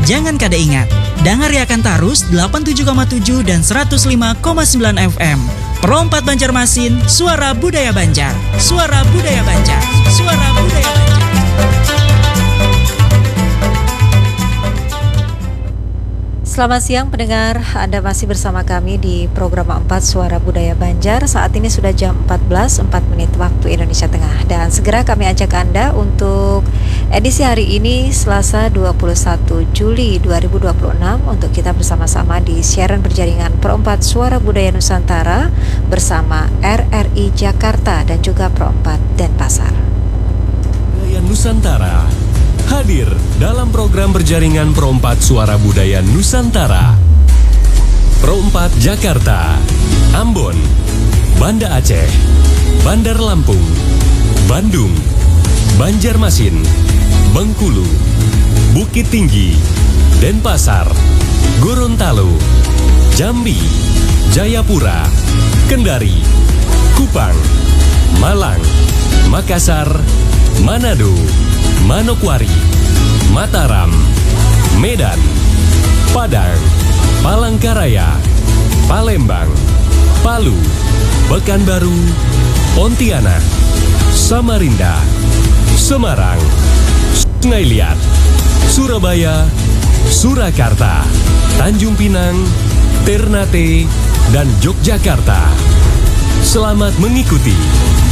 Jangan kada ingat, dangariakan tarus 87,7 dan 105,9 FM. Pro 4 Banjarmasin, suara budaya Banjar. Suara budaya Banjar. Suara budaya Banjar. Selamat siang pendengar, Anda masih bersama kami di program 4 Suara Budaya Banjar. Saat ini sudah jam 14.04 waktu Indonesia Tengah. Dan segera kami ajak Anda untuk edisi hari ini Selasa 21 Juli 2026 untuk kita bersama-sama di siaran berjaringan Pro 4 Suara Budaya Nusantara bersama RRI Jakarta dan juga Pro 4 Denpasar. Budaya Nusantara hadir dalam program berjaringan Pro 4 Suara Budaya Nusantara. Pro 4 Jakarta, Ambon, Banda Aceh, Bandar Lampung, Bandung, Banjarmasin, Bengkulu, Bukit Tinggi, Denpasar, Gorontalo, Jambi, Jayapura, Kendari, Kupang, Malang, Makassar, Manado, Manokwari, Mataram, Medan, Padang, Palangkaraya, Palembang, Palu, Pekanbaru, Pontianak, Samarinda, Semarang, Sungai Liat, Surabaya, Surakarta, Tanjung Pinang, Ternate, dan Yogyakarta. Selamat mengikuti